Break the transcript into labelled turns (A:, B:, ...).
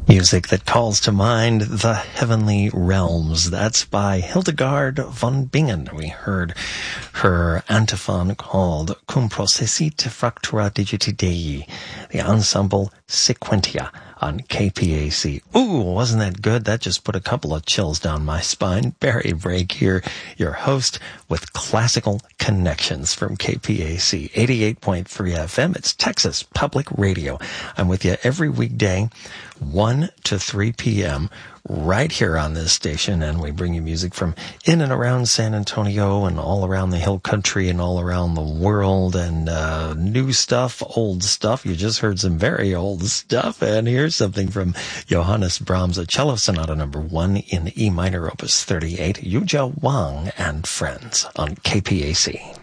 A: Music that calls to mind the heavenly realms. That's by Hildegard von Bingen. We heard her antiphon called Cum processit fractura digiti Dei, the ensemble Sequentia on KPAC. Ooh, wasn't that good? That just put a couple of chills down my spine. Barry Brake here, your host with classical connections from KPAC 88.3 FM. It's Texas Public Radio. I'm with you every weekday, 1 to 3 p.m. right here on this station, and we bring you music from in and around San Antonio and all around the hill country and all around the world, and new stuff, old stuff. You just heard some very old stuff, and here's something from Johannes Brahms, a cello sonata number 1 in E minor, opus 38, Yuja Wang and Friends on KPAC.